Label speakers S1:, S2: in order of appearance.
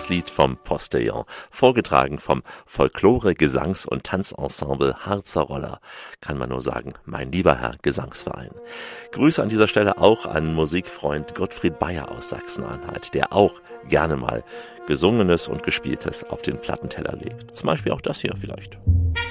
S1: Das Lied vom Postillon, vorgetragen vom Folklore-, Gesangs- und Tanzensemble Harzer Roller. Kann man nur sagen, mein lieber Herr Gesangsverein. Grüße an dieser Stelle auch an Musikfreund Gottfried Beyer aus Sachsen-Anhalt, der auch gerne mal Gesungenes und Gespieltes auf den Plattenteller legt. Zum Beispiel auch das hier vielleicht.